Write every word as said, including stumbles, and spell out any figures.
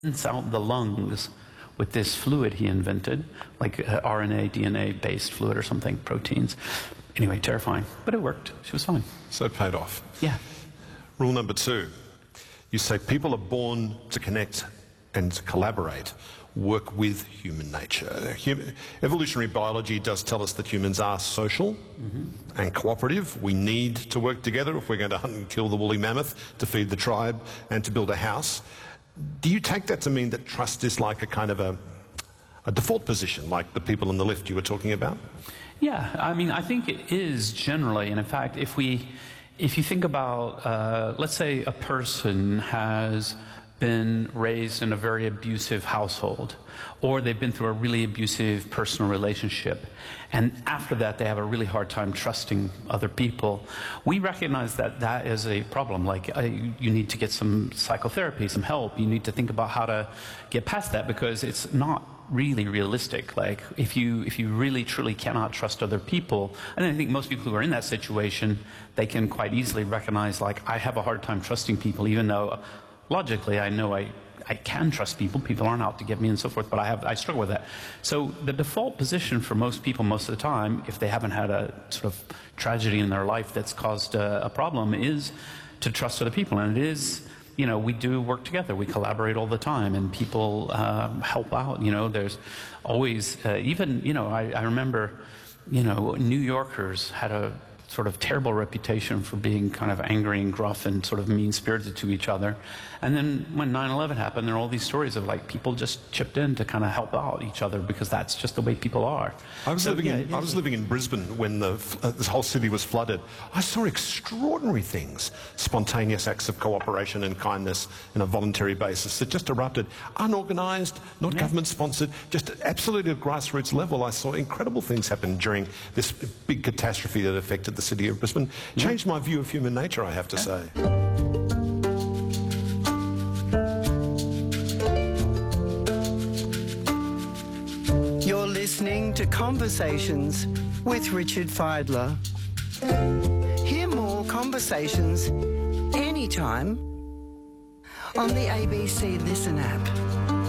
out the lungs with this fluid he invented, like uh, R N A, D N A-based fluid or something, proteins. Anyway, terrifying, but it worked. She was fine. So it paid off. Yeah. Rule number two, you say people are born to connect and to collaborate, work with human nature. Hum evolutionary biology does tell us that humans are social mm-hmm. and cooperative. We need to work together if we're going to hunt and kill the woolly mammoth, to feed the tribe and to build a house. Do you take that to mean that trust is like a kind of a, a default position, like the people on the left you were talking about? Yeah, I mean, I think it is generally, and in fact, if we, if you think about, uh, let's say a person has been raised in a very abusive household, or they've been through a really abusive personal relationship, and after that they have a really hard time trusting other people, we recognize that that is a problem. Like, uh, you, you need to get some psychotherapy, some help. You need to think about how to get past that, because it's not really realistic. Like, if you if you really truly cannot trust other people, and I think most people who are in that situation, they can quite easily recognize, like, I have a hard time trusting people, even though logically I know I I can trust people. People aren't out to get me and so forth, but I have I struggle with that. So the default position for most people most of the time, if they haven't had a sort of tragedy in their life that's caused a, a problem, is to trust other people. And it is, you know, we do work together, we collaborate all the time, and people uh, help out. You know, there's always, uh, even, you know, I, I remember, you know, New Yorkers had a sort of terrible reputation for being kind of angry and gruff and sort of mean-spirited to each other. And then when nine eleven happened, there are all these stories of, like, people just chipped in to kind of help out each other, because that's just the way people are. I was, so, living, yeah, in, I was living in Brisbane when the, uh, this whole city was flooded. I saw extraordinary things, spontaneous acts of cooperation and kindness on a voluntary basis that just erupted. Unorganised, not yeah. government-sponsored, just absolutely at grassroots level. I saw incredible things happen during this big catastrophe that affected the city of Brisbane. Changed my view of human nature, I have to say. You're listening to Conversations with Richard Fidler. Hear more conversations anytime on the A B C Listen app.